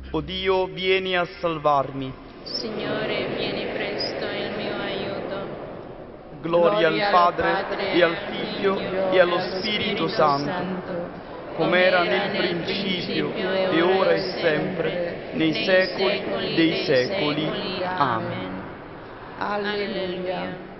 O Dio, vieni a salvarmi. Signore, vieni presto in mio aiuto. Gloria al Padre, e al Figlio, e allo Spirito Santo, come era nel principio, e ora e sempre, nei secoli dei secoli. Amen. Alleluia.